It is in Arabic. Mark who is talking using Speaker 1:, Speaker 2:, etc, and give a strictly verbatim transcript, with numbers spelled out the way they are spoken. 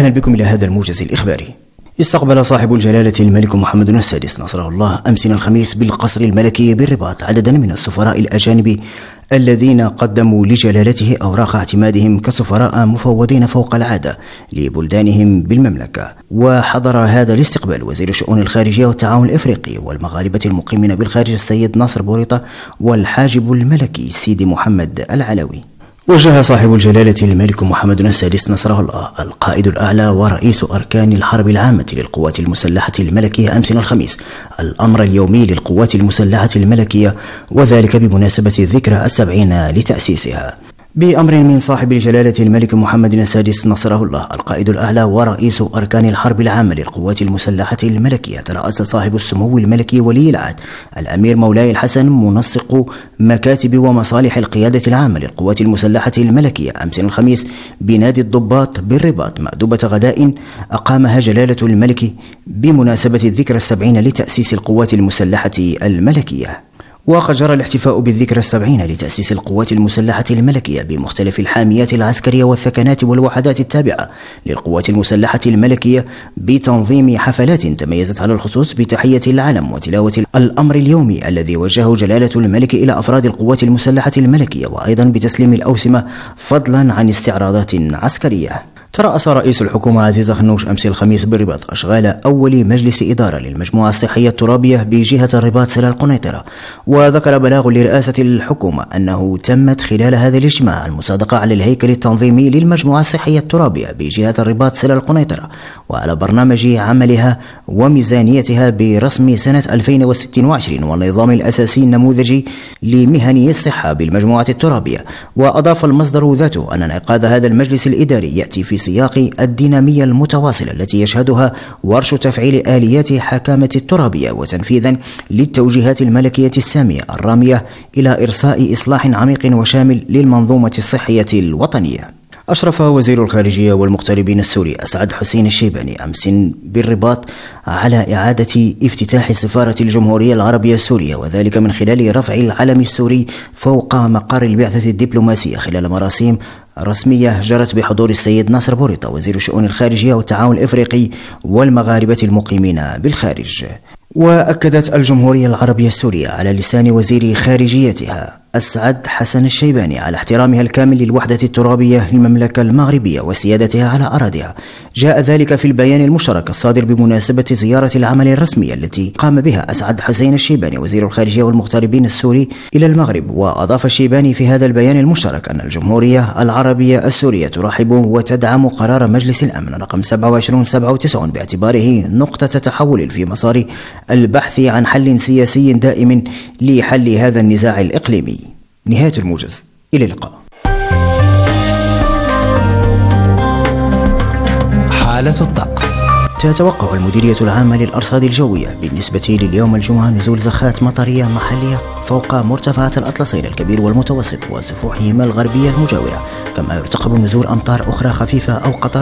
Speaker 1: أهلا بكم إلى هذا الموجز الإخباري. استقبل صاحب الجلالة الملك محمد السادس نصره الله أمس الخميس بالقصر الملكي بالرباط عددا من السفراء الأجانب الذين قدموا لجلالته أوراق اعتمادهم كسفراء مفوضين فوق العادة لبلدانهم بالمملكة. وحضر هذا الاستقبال وزير الشؤون الخارجية والتعاون الإفريقي والمغاربة المقيمين بالخارج السيد ناصر بوريطة والحاجب الملكي سيدي محمد العلوي. وجه صاحب الجلالة الملك محمد السادس نصره الله القائد الأعلى ورئيس أركان الحرب العامة للقوات المسلحة الملكية أمس الخميس الأمر اليومي للقوات المسلحة الملكية، وذلك بمناسبة الذكرى السبعين لتأسيسها. بأمر من صاحب الجلالة الملك محمد السادس نصره الله القائد الأعلى ورئيس أركان الحرب العامة للقوات المسلحة الملكية، ترأس صاحب السمو الملكي ولي العهد الأمير مولاي الحسن منسق مكاتب ومصالح القيادة العامة للقوات المسلحة الملكية أمس الخميس بنادي الضباط بالرباط مأدبة غداء أقامها جلالة الملك بمناسبة الذكرى السبعين لتأسيس القوات المسلحة الملكية. وقد جرى الاحتفاء بالذكرى السبعين لتأسيس القوات المسلحة الملكية بمختلف الحاميات العسكرية والثكنات والوحدات التابعة للقوات المسلحة الملكية بتنظيم حفلات تميزت على الخصوص بتحية العلم وتلاوة الأمر اليومي الذي وجهه جلالة الملك إلى أفراد القوات المسلحة الملكية، وأيضا بتسليم الأوسمة فضلا عن استعراضات عسكرية. ترأس رئيس الحكومة عزيز خنوش أمس الخميس بالرباط أشغال أول مجلس إدارة للمجموعة الصحية الترابية بجهة الرباط سلا القنيطرة. وذكر بلاغ لرئاسة الحكومة أنه تمت خلال هذا الاجتماع المصادقة على الهيكل التنظيمي للمجموعة الصحية الترابية بجهة الرباط سلا القنيطرة وعلى برنامج عملها وميزانيتها برسم سنة ألفين وستة وعشرين والنظام الأساسي النموذجي لمهني الصحة بالمجموعة الترابية. وأضاف المصدر ذاته أن انعقاد هذا المجلس الإداري يأتي في سياق الدينامية المتواصلة التي يشهدها ورش تفعيل آليات حكامة الترابية وتنفيذا للتوجيهات الملكية السامية الرامية إلى إرساء إصلاح عميق وشامل للمنظومة الصحية الوطنية. أشرف وزير الخارجية والمغتربين السوري أسعد حسين الشيباني أمس بالرباط على إعادة افتتاح سفارة الجمهورية العربية السورية، وذلك من خلال رفع العلم السوري فوق مقر البعثة الدبلوماسية خلال مراسيم رسمية جرت بحضور السيد ناصر بوريطة وزير الشؤون الخارجية والتعاون الإفريقي والمغاربة المقيمين بالخارج. وأكدت الجمهورية العربية السورية على لسان وزير خارجيتها أسعد حسن الشيباني على احترامها الكامل للوحدة الترابية للمملكة المغربية وسيادتها على أراضيها. جاء ذلك في البيان المشترك الصادر بمناسبة زيارة العمل الرسمية التي قام بها أسعد حسين الشيباني وزير الخارجية والمغتربين السوري إلى المغرب. وأضاف الشيباني في هذا البيان المشترك أن الجمهورية العربية السورية ترحب وتدعم قرار مجلس الأمن رقم سبعة وعشرين سبعة وتسعين باعتباره نقطة تحول في مسار البحث عن حل سياسي دائم لحل هذا النزاع الإقليمي. نهاية الموجز، إلى اللقاء.
Speaker 2: حالة الطقس.
Speaker 1: تتوقع المديرية العامة للأرصاد الجوية بالنسبة لليوم الجمعة نزول زخات مطرية محلية فوق مرتفعات الأطلسين الكبير والمتوسط وسفوحهما الغربية المجاورة، كما يرتقب نزول أمطار أخرى خفيفة أو قطرات